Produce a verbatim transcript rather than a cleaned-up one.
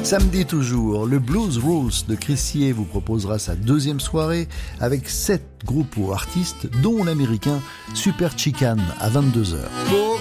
Samedi toujours, le Blues Rules de Crissier vous proposera sa deuxième soirée avec sept groupes ou artistes, dont l'américain Super Chicken à vingt-deux heures.